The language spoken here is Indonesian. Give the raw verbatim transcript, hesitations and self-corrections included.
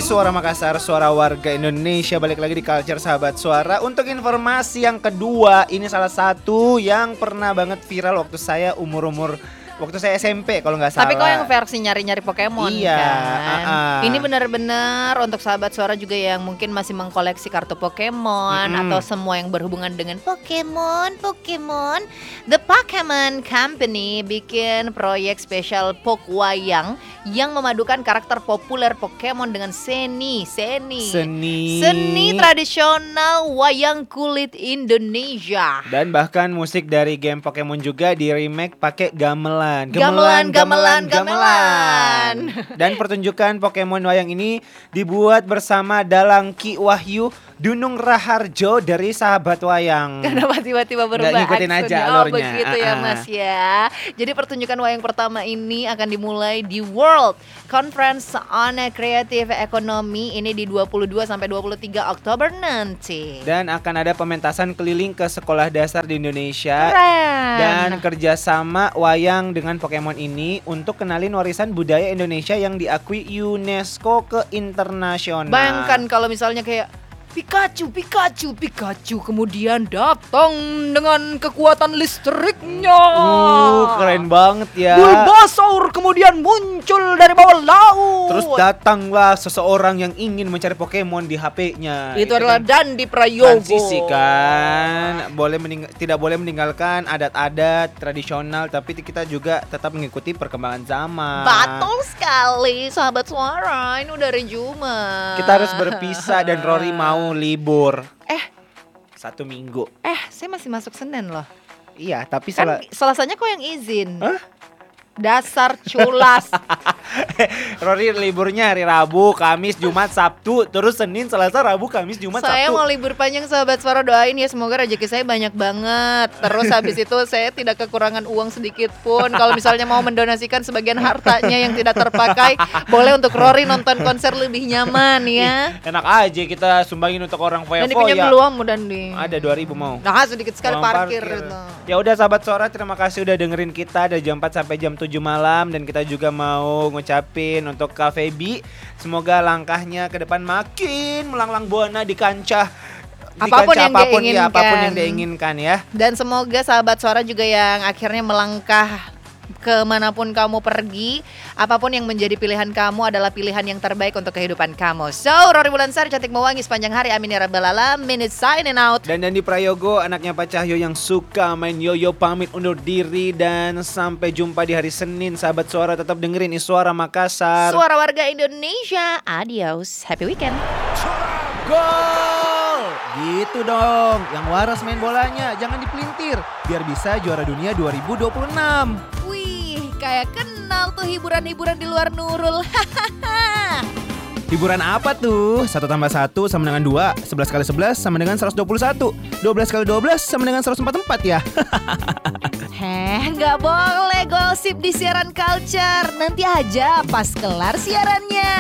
Suara Makassar, suara warga Indonesia. Balik lagi di Culture Sahabat Suara. Untuk informasi yang kedua, ini salah satu yang pernah banget viral waktu saya umur-umur waktu saya S M P kalau nggak salah. Tapi kok yang versi nyari-nyari Pokemon iya, kan? uh-uh. Ini benar-benar untuk sahabat suara juga yang mungkin masih mengkoleksi kartu Pokemon mm-hmm. atau semua yang berhubungan dengan Pokemon, Pokemon. The Pokemon Company bikin proyek spesial Pokwayang yang memadukan karakter populer Pokemon dengan seni, seni, seni, seni tradisional wayang kulit Indonesia. Dan bahkan musik dari game Pokemon juga di remake pakai gamelan. Gamelan, gamelan, gamelan, gamelan. Dan pertunjukan Pokemon wayang ini dibuat bersama Dalang Ki Wahyu Dunung Raharjo dari Sahabat Wayang. Kenapa tiba-tiba berubah? Nggak ngikutin aja alurnya. Oh begitu ya uh-uh. Mas ya. Jadi pertunjukan wayang pertama ini akan dimulai di World Conference on Creative Economy ini di dua puluh dua sampai dua puluh tiga Oktober nanti. Dan akan ada pementasan keliling ke sekolah dasar di Indonesia. Keren. Dan kerjasama wayang dengan Pokemon ini untuk kenalin warisan budaya Indonesia yang diakui UNESCO ke internasional. Bayangkan kalau misalnya kayak Pikachu, Pikachu, Pikachu kemudian datang dengan kekuatan listriknya. Uh, keren banget ya. Bulbasaur kemudian muncul dari bawah laut. Terus datanglah seseorang yang ingin mencari Pokemon di H P-nya. Itu, itu adalah kan Dandi Prayogo. Transisi kan, boleh mening- tidak boleh meninggalkan adat-adat tradisional, tapi kita juga tetap mengikuti perkembangan zaman. Betul sekali, sahabat suara. Ini udah hari Jumat. Kita harus berpisah dan Rory mau libur. Eh, satu minggu. Eh, saya masih masuk Senin loh. Iya, tapi kan salah. Selasanya kok yang izin? Hah? Dasar culas. Rory liburnya hari Rabu, Kamis, Jumat, Sabtu, terus Senin, Selasa, Rabu, Kamis, Jumat, saya Sabtu. Saya mau libur panjang sahabat suara, doain ya semoga rezeki saya banyak banget. Terus habis itu saya tidak kekurangan uang sedikit pun. Kalau misalnya mau mendonasikan sebagian hartanya yang tidak terpakai, boleh untuk Rory nonton konser lebih nyaman ya. Enak aja kita sumbangin untuk orang foya-foya. Dan dipinjam ya. peluang mudah nih. Ada dua ribu mau. Nah, sedikit sekali parkir. parkir. Itu. Ya udah sahabat suara, terima kasih udah dengerin kita dari jam empat sampai jam tujuh malam, dan kita juga mau ngucapin untuk Kak Feby, semoga langkahnya ke depan makin melanglang buana di kancah di apapun kancah yang apapun dia ya apapun yang inginkan. dia inginkan ya. Dan semoga sahabat suara juga yang akhirnya melangkah kemanapun kamu pergi, apapun yang menjadi pilihan kamu adalah pilihan yang terbaik untuk kehidupan kamu. So, Rory Wulansari cantik mewangi sepanjang hari, amin ya rabbal alamin. Signing out. Dan Dandi Prayogo, anaknya Pak Cahyo yang suka main yoyo, pamit undur diri dan sampai jumpa di hari Senin. Sahabat suara, tetap dengerin Suara Makassar, suara warga Indonesia. Adios, happy weekend. Gol! Gitu dong, yang waras main bolanya, jangan dipelintir, biar bisa juara dunia dua ribu dua puluh enam. Wih, kayak kenal tuh hiburan-hiburan di luar Nurul. Hiburan apa tuh? Satu tambah satu sama dengan dua, sebelas kali sebelas sama dengan seratus dua puluh satu, dua belas kali dua belas sama dengan seratus empat puluh empat ya. Heh, nggak boleh gosip di siaran Culture. Nanti aja pas kelar siarannya.